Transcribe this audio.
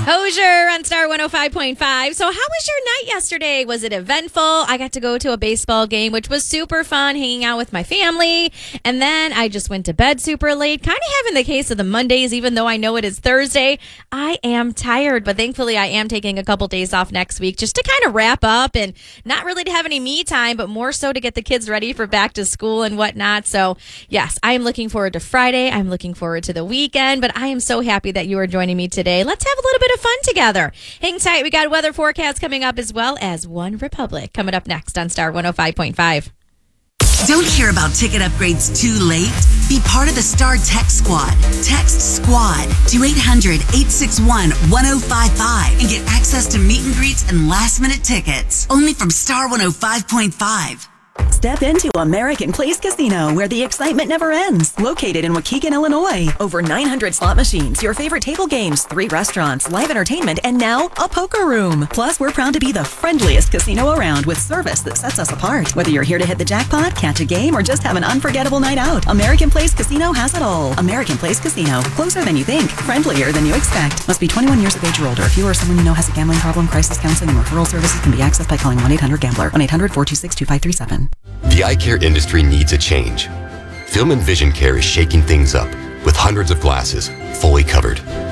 Hosier on Star 105.5. So how was your night yesterday? Was it eventful? I got to go to a baseball game, which was super fun, hanging out with my family. And then I just went to bed super late, kind of having the case of the Mondays, even though I know it is Thursday. I am tired, but thankfully I am taking a couple days off next week just to kind of wrap up and not really to have any me time, but more so to get the kids ready for back to school and whatnot. So yes, I am looking forward to Friday. I'm looking forward to the weekend, but I am so happy that you are joining me today. Let's have a little bit of fun together. Hang tight. We got weather forecast coming up as well as One Republic coming up next on Star 105.5. Don't hear about ticket upgrades too late? Be part of the Star Tech Squad. Text SQUAD to 800-861-1055 and get access to meet and greets and last-minute tickets. Only from Star 105.5. Step into American Place Casino, where the excitement never ends. Located in Waukegan, Illinois. Over 900 slot machines, your favorite table games, 3 restaurants, live entertainment, and now a poker room. Plus, we're proud to be the friendliest casino around with service that sets us apart. Whether you're here to hit the jackpot, catch a game, or just have an unforgettable night out, American Place Casino has it all. American Place Casino. Closer than you think. Friendlier than you expect. Must be 21 years of age or older. If you or someone you know has a gambling problem, crisis counseling and referral services can be accessed by calling 1-800-GAMBLER. 1-800-426-2537. The eye care industry needs a change. Film and Vision Care is shaking things up with hundreds of glasses fully covered.